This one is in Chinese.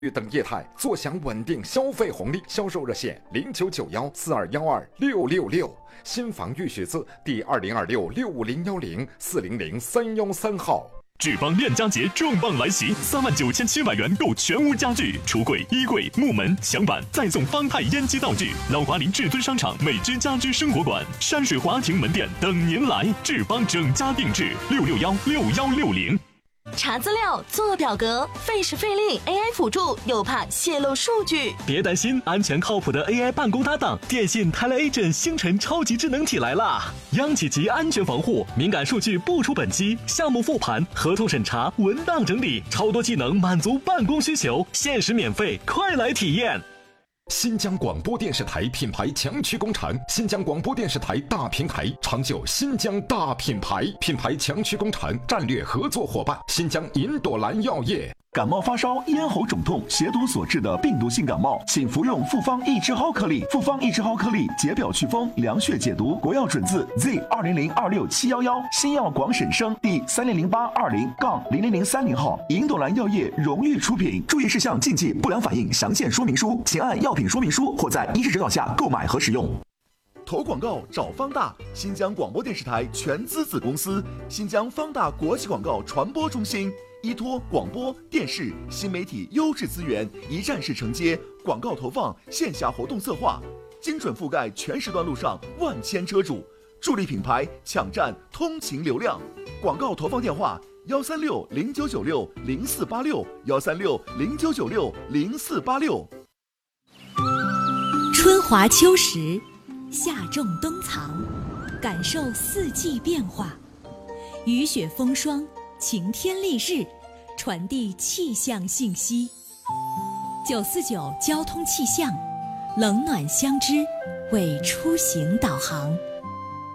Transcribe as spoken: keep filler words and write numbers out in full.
等业态，坐享稳定消费红利。销售热线零九九幺四二幺二六六六。新房预许字第二零二六六五零幺零四零零三幺三号。 志邦链家节重磅来袭，三万九千七百元购全屋家具、橱柜、衣柜、木门、墙板，再送方太烟机道具。老华林至尊商场美之家居生活馆、山水华庭门店等您来。志邦整家定制六六幺六幺六零。 查资料、做表格，费时费力 ，A I 辅助又怕泄露数据。 别担心，安全靠谱的 A I 办公搭档，电信 TeleAgent 星辰超级智能体来啦！央企级安全防护，敏感数据不出本机，项目复盘、合同审查、文档整理，超多技能满足办公需求，限时免费，快来体验！ 新疆广播电视台品牌强驱工程，新疆广播电视台大平台，长久新疆大品牌，品牌强驱工程战略合作伙伴，新疆银朵兰药业。 感冒发烧、咽喉肿痛、血毒所致的病毒性感冒，请服用复方益智蒿颗粒。复方益智蒿颗粒解表祛风、凉血解毒，国药准字 Z 二零零二六七幺幺，新药广审生第三零零八二零杠零零零三零号，银朵兰药业荣誉出品。注意事项、禁忌、不良反应详见说明书，请按药品说明书或在医师指导下购买和使用。投广告找方大，新疆广播电视台全资子公司，新疆方大国际广告传播中心。依托广播电视新媒体优质资源，一站式承接广告投放、线下活动策划，精准覆盖全时段路上万千车主，助力品牌抢占通勤流量。广告投放电话：幺三六零九九六零四八六，幺三六零九九六零四八六。 春华秋实，夏种冬藏，感受四季变化，雨雪风霜。晴天丽日，传递气象信息。九四九交通气象，冷暖相知，为出行导航。